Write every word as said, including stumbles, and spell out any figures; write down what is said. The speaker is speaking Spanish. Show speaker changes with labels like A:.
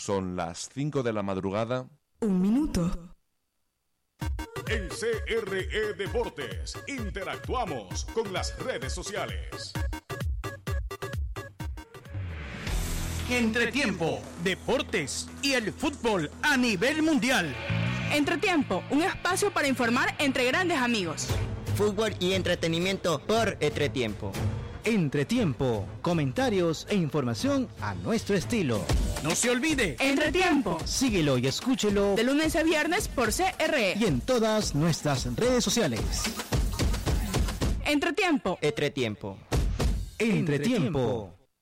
A: Son las cinco de la madrugada.
B: Un minuto.
C: En C R E Deportes interactuamos con las redes sociales.
D: Entretiempo, deportes y el fútbol a nivel mundial.
E: Entretiempo, un espacio para informar entre grandes amigos.
F: Fútbol y entretenimiento por Entretiempo.
G: Entretiempo, comentarios e información a nuestro estilo.
D: No se olvide.
E: Entretiempo.
G: Síguelo y escúchelo
E: de lunes a viernes por C R E
G: y en todas nuestras redes sociales.
E: Entretiempo.
F: Entretiempo.
G: Entretiempo.